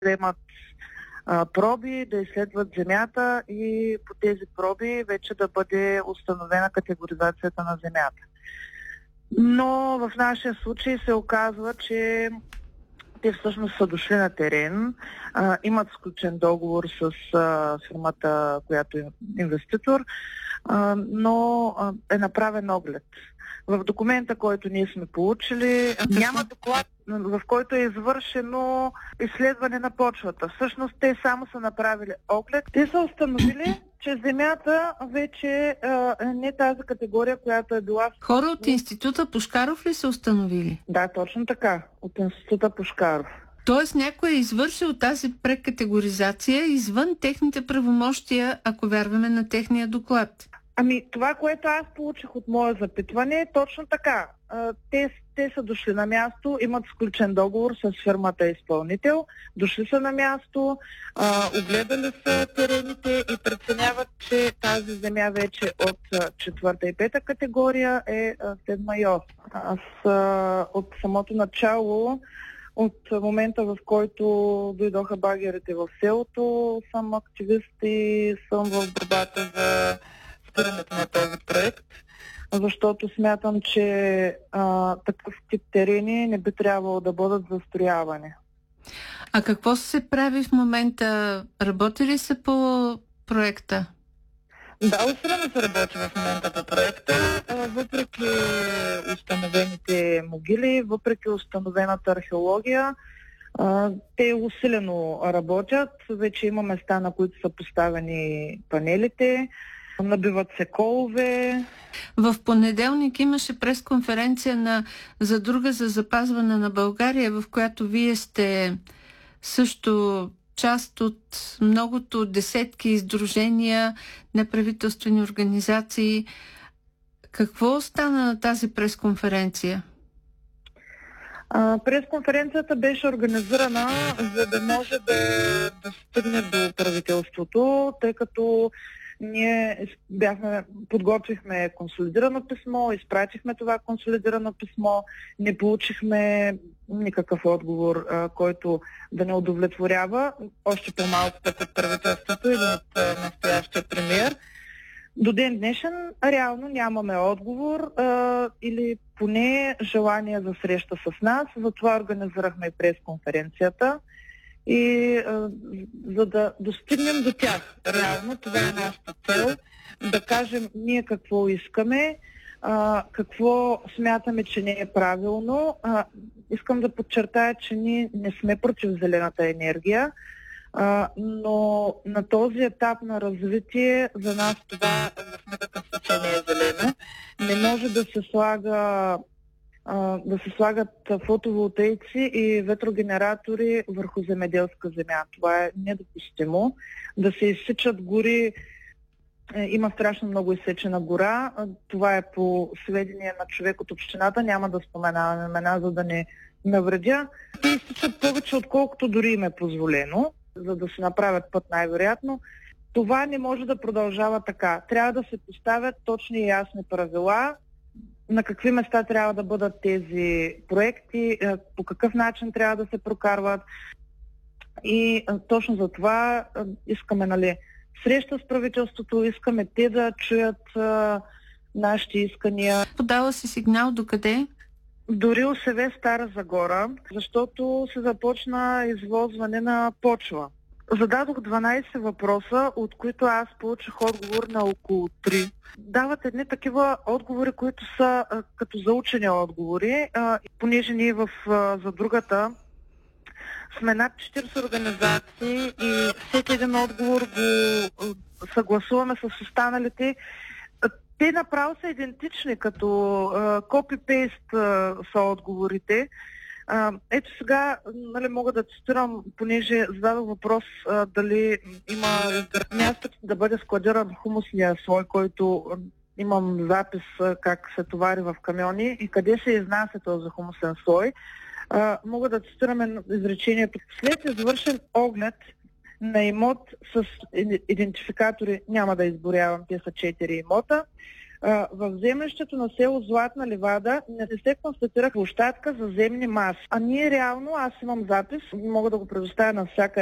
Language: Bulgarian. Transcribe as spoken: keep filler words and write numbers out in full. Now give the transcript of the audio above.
вземат а, проби, да изследват земята и по тези проби вече да бъде установена категоризацията на земята. Но в нашия случай се оказва, че те всъщност са дошли на терен, а, имат сключен договор с а, фирмата, която е инвеститор, а, но а, е направен оглед. В документа, който ние сме получили, няма доклад, в който е извършено изследване на почвата. Всъщност те само са направили оглед. Те са установили, че земята вече а, не е тази категория, която е била... Хора от Института Пушкаров ли са установили? Да, точно така. От Института Пушкаров. Тоест някой е извършил тази прекатегоризация извън техните правомощия, ако вярваме на техния доклад. Ами, това, което аз получих от мое запитване е точно така. Те, те са дошли на място, имат сключен договор с фирмата изпълнител, дошли са на място, а, огледали са терените и преценяват, че тази земя вече от а, четвърта и пета категория е а, седма и осма. Аз а, от самото начало, от момента, в който дойдоха багерите в селото, съм активист и съм в борбата за спирането на този проект, защото смятам, че а, такъв тип терени не би трябвало да бъдат застроявани. А какво се прави в момента? Работи ли се по проекта? Да, усилено се работи в момента по проекта, въпреки установените могили, въпреки установената археология. Те усилено работят. Вече има места, на които са поставени панелите. Набиват се колове. В понеделник имаше пресконференция на Задруга за запазване на България, в която вие сте също част от многото десетки издружения, неправителствени организации. Какво стана на тази пресконференция? А, пресконференцията беше организирана, за да може да, да стигне до правителството, тъй като ние бяхме, подготвихме консолидирано писмо, изпратихме това консолидирано писмо, не получихме никакъв отговор, а, който да не удовлетворява, още по-малко от правителството или от настоящия премиер. До ден днешен реално нямаме отговор а, или поне желание за среща с нас, затова организирахме и пресконференцията. И а, за да достигнем до тях. Реално това е нашата цел, да кажем ние какво искаме, а, какво смятаме, че не е правилно. А, искам да подчертая, че ние не сме против зелената енергия, а, но на този етап на развитие за нас това в никакъв случай не е зелено. Не може да се слага да се слагат фотоволтаици и ветрогенератори върху земеделска земя. Това е недопустимо. Да се изсичат гори, има страшно много изсечена гора. Това е по сведение на човек от общината, няма да споменаваме имена, за да не навредя. Те изсичат повече, отколкото дори им е позволено, за да се направят път най-вероятно. Това не може да продължава така. Трябва да се поставят точни и ясни правила, на какви места трябва да бъдат тези проекти, по какъв начин трябва да се прокарват. И точно за това искаме, нали, среща с правителството, искаме те да чуят а, нашите искания. Подава си сигнал до къде? До РИОСВ Стара Загора, защото се започна извозване на почва. Зададох дванайсет въпроса, от които аз получих отговор на около три. Дават едни такива отговори, които са а, като заучени отговори, а, понеже ние в а, Задругата сме над четирийсет организации и всеки един отговор го а, съгласуваме с останалите. А, те направо са идентични, като копи-пейст са отговорите. А, ето сега, нали, мога да цитирам, понеже зададох въпрос а, дали има място да бъде складиран хумусния слой, който а, имам запис а, как се товари в камиони и къде се изнася този хумусен слой. А, мога да цитирам изречението. След извършен оглед на имот с идентификатори, няма да изборявам, те са четири имота, В землището на село Златна ливада не се констатира площадка за земни маси. А ние реално, аз имам запис, мога да го предоставя на всяка